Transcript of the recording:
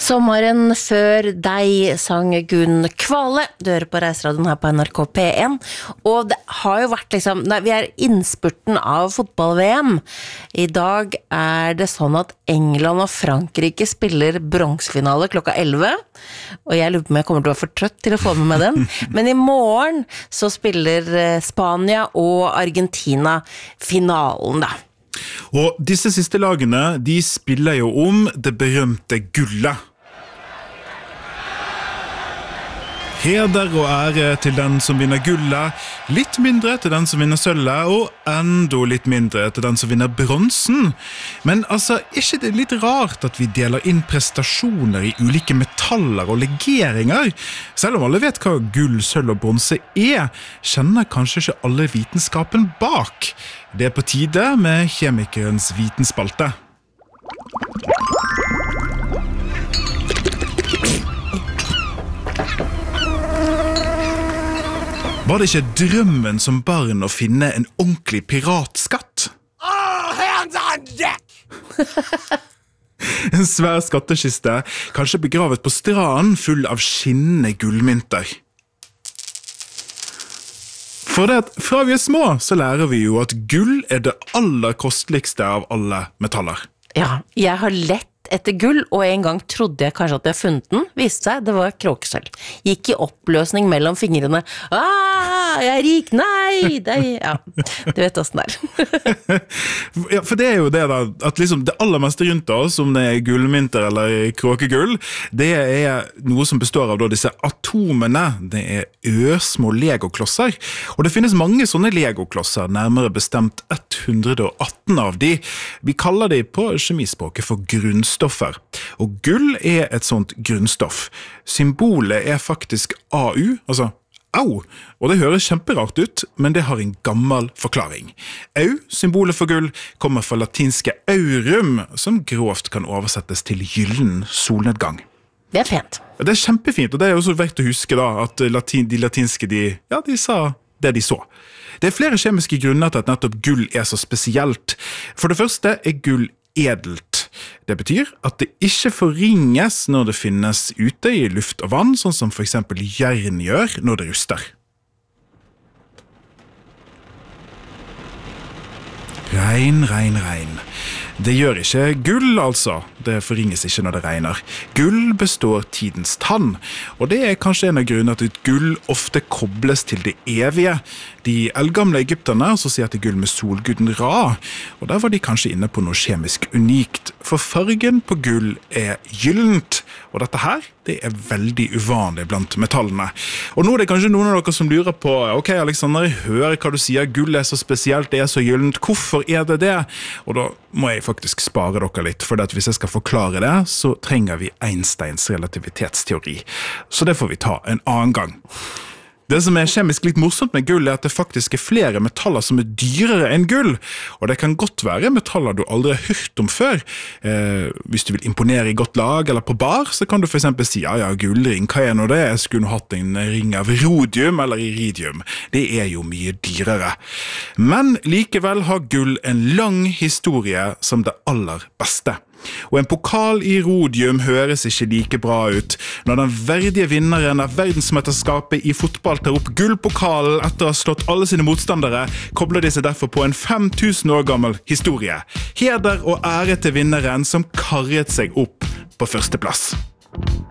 Sommeren før deg sang Gunn Kvale. Du hører på Reiseradioen her på NRK P1. Og det har jo vært vi innspurten av fotball-VM. I dag det sånn at England og Frankrike spiller bronsefinale klokka 11. Og jeg lurer på om jeg kommer til å være for trøtt til å få med den. Men i morgen så spiller Spania og Argentina finalen da. Og disse siste lagene, de spiller jo om det berømte gullet. Heder og ære til den som vinner gullet, litt mindre til den som vinner sølvet, og enda litt mindre til den som vinner bronsen. Men altså, ikke det litt rart at vi deler inn prestasjoner i ulike metaller og legeringer? Selv om alle vet hva gull, sølv og bronse kjenner kanskje ikke alle vitenskapen bak. Det på tide med kjemikerens vitenspalte. Var det ikke drømmen som barn å finne en ordentlig piratskatt? Hands on deck! En svær skattkiste, kanskje begravet på stranden full av skinnende gullmynter. For fra vi små, så lærer vi jo at gull det aller kosteligste av alle metaller. Ja, jeg har lett etter gull, og en gang trodde jeg kanskje at jeg funnet den. Viste seg, det var kråkesølv. Gikk i oppløsning mellom fingrene. Jeg er rik, nei! Ja, du vet hvordan det Ja, for det jo det da, at liksom det aller meste rundt oss, om det gullmynter eller kråkegull, det noe som består av da, disse atomene. Det ørsmå legoklosser. Og det finnes mange sånne legoklosser, nærmere bestemt 118 av de. Vi kaller de på kjemispråket for grunnstoffer. Og gull et sånt grunnstoff. Symbolet faktisk AU, altså Au, og det høres kjemperart ut, men det har en gammel forklaring. Au, symbolet for gull, kommer fra latinske aurum, som grovt kan oversettes til gyllen solnedgang. Det fint. Det kjempefint, og det også verdt å huske da, at de latinske, de sa det de så. Det flere kjemiske grunner til at nettopp gull så spesielt. For det første gull edelt. Det betyr at det ikke forringes når det finnes ute i luft og vann, sånn som for eksempel jern gjør når det ruster. Regn, regn, regn. Det gjør ikke gull, altså. Det forringes ikke når det regner. Gull består tidens tann, og det kanskje en av grunnene til at gull ofte kobles til det evige. De eldgamle egypterne assosierte gull med solguden Ra, og der var de kanskje inne på noe kjemisk unikt, for fargen på gull gyllent, og dette her, det veldig uvanlig blant metallene. Og nå det kanskje noen av dere som lurer på, ok Alexander, jeg hører hva du sier, gull så spesielt, det så gyllent, hvorfor det det? Og da må jeg faktisk spare dere litt, for hvis jeg skal forklare det, så trenger vi Einsteins relativitetsteori. Så det får vi ta en annen gang. Det som kjemisk litt morsomt med gull at det faktisk flere metaller som dyrere enn gull, og det kan godt være metaller du aldri har hørt om før. Hvis du vil imponere i godt lag eller på bar, så kan du for eksempel si, ja, gullring, hva nå det? Jeg skulle nå hatt en ring av rhodium eller iridium. Det jo mye dyrere. Men likevel har gull en lang historie som det aller beste. Og en pokal i rhodium høres ikke like bra ut. Når den verdige vinneren av verdensmesterskapet i fotball tar opp gullpokalen etter å ha slått alle sine motstandere, kobler de seg derfor på en 5000 år gammel historie. Heder og ære til vinneren som karret seg opp på første plass.